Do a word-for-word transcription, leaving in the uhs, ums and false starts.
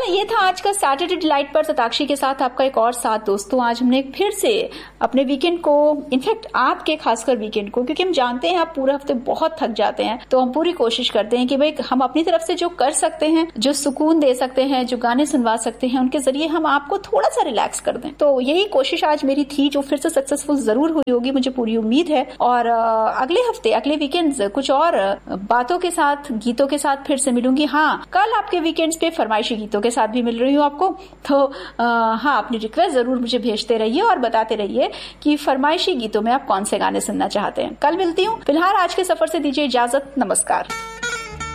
Well ये था आज का सैटरडे डिलाइट पर सताक्षी के साथ आपका एक और साथ। दोस्तों आज हमने फिर से अपने वीकेंड को, इनफैक्ट आपके खासकर वीकेंड को, क्योंकि हम जानते हैं आप पूरे हफ्ते बहुत थक जाते हैं, तो हम पूरी कोशिश करते हैं कि भाई हम अपनी तरफ से जो कर सकते हैं, जो सुकून दे सकते हैं, जो गाने सुनवा सकते हैं, उनके जरिए हम आपको थोड़ा सा रिलैक्स कर दें। तो यही कोशिश आज मेरी थी, जो फिर से सक्सेसफुल जरूर हुई होगी, मुझे पूरी उम्मीद है। और अगले हफ्ते, अगले वीकेंड्स कुछ और बातों के साथ, गीतों के साथ फिर से मिलूंगी। हाँ, कल आपके वीकेंड्स पे फरमाइशी गीतों के साथ भी मिल रही हूँ आपको। तो आ, हाँ, अपनी रिक्वेस्ट जरूर मुझे भेजते रहिए और बताते रहिए कि फरमाइशी गीतों में आप कौन से गाने सुनना चाहते हैं। कल मिलती हूँ। फिलहाल आज के सफर से दीजिए इजाजत। नमस्कार।